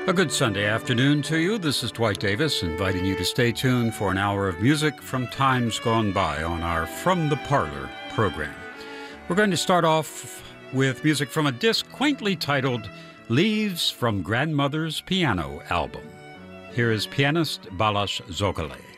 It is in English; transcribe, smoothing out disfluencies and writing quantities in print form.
A good Sunday afternoon to you. This is Dwight Davis, inviting you to stay tuned for an hour of music from times gone by on our From the Parlor program. We're going to start off with music from a disc quaintly titled Leaves from Grandmother's Piano album. Here is pianist Balázs Zokolay.